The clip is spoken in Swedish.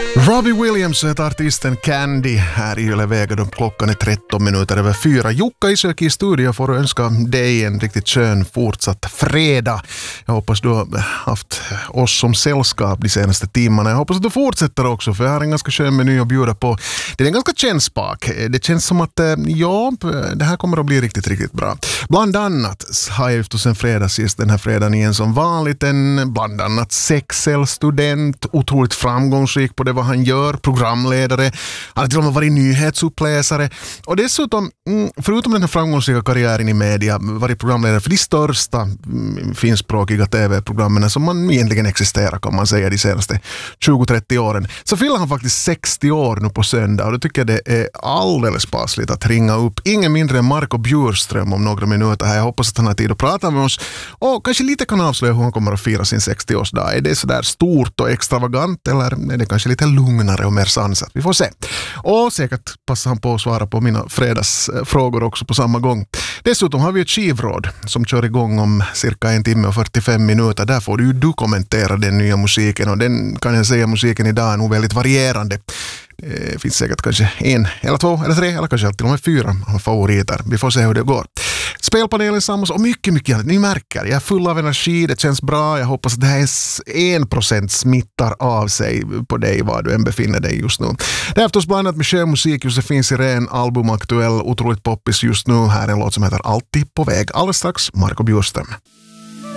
Robbie Williams heter artisten Candy här i Yle Vega då klockan är 13 minuter över 4. Jukka Isök i studio får önska dig en riktigt skön fortsatt fredag. Jag hoppas du har haft oss som sällskap de senaste timmarna. Jag hoppas att du fortsätter också, för jag har en ganska skön meny att bjuda på. Det är en ganska kännspak. Det känns som att det här kommer att bli riktigt, riktigt bra. Bland annat har jag efter sen fredags den här fredagen igen som vanligt bland annat sexelstudent, otroligt framgångsrik på det vad han gör, programledare, han har till och med varit nyhetsuppläsare och dessutom, förutom den här framgångsrika karriären i media, varit programledare för de största finskspråkiga tv-programmen som man egentligen existerar, kan man säga, de senaste 20-30 åren. Så fyller han faktiskt 60 år nu på söndag och då tycker jag det är alldeles passligt att ringa upp ingen mindre än Marco Bjurström om några minuter här. Jag hoppas att han har tid att prata med oss och kanske lite kan avslöja hur han kommer att fira sin 60-årsdag. Är det sådär stort och extravagant eller är det kanske lite lugnare och mer sansat? Vi får se. Och säkert passar han på att svara på mina fredagsfrågor också på samma gång. Dessutom har vi ett skivråd som kör igång om cirka 1 timme och 45 minuter. Där får du kommentera den nya musiken och den kan jag säga musiken idag är nog väldigt varierande. Det finns säkert kanske 1 eller 2 eller 3 eller kanske till och med 4 favoriter. Vi får se hur det går. Spelpanelen samlas och mycket annat. Ni märker, jag är full av energi, det känns bra. Jag hoppas att det här 1% smittar av sig på dig var du än befinner dig just nu. Det är förstås blandat med skön musik. Josefin Sirén, albumaktuell, otroligt poppis just nu. Här är en låt som heter Alltid på väg. Alldeles strax, Marco Bjurström.